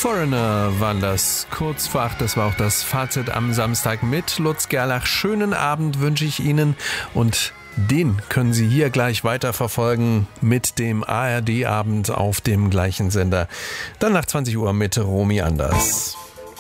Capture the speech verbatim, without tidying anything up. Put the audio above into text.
Foreigner waren das. Kurz vor acht, das war auch das Fazit am Samstag mit Lutz Gerlach. Schönen Abend wünsche ich Ihnen und den können Sie hier gleich weiterverfolgen mit dem A R D-Abend auf dem gleichen Sender. Dann nach zwanzig Uhr mit Romy Anders.